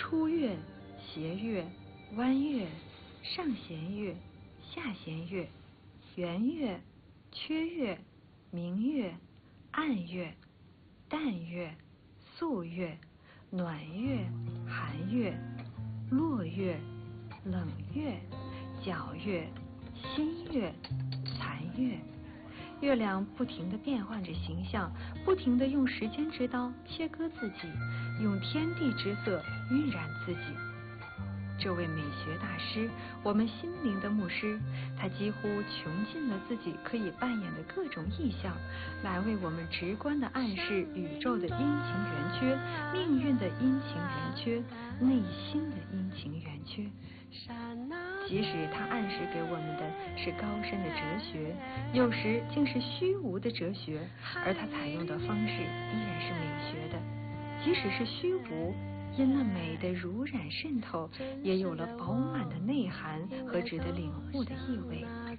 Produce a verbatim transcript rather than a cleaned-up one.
出月、斜月、弯月、上弦月、下弦月、圆月、缺月、明月、暗月、淡月、素月、暖月、寒月、落月、冷月、皎月、新月、残月。月亮不停地变换着形象，不停地用时间之刀切割自己，用天地之色晕染自己。这位美学大师，我们心灵的牧师，他几乎穷尽了自己可以扮演的各种意象，来为我们直观地暗示宇宙的阴晴圆缺、命运的阴晴圆缺、内心的阴晴圆缺。即使他暗示给我们的是高深的哲学，有时竟是虚无的哲学，而他采用的方式依然是美学的。即使是虚无，因了美的濡染渗透，也有了饱满的内涵和值得领悟的意味。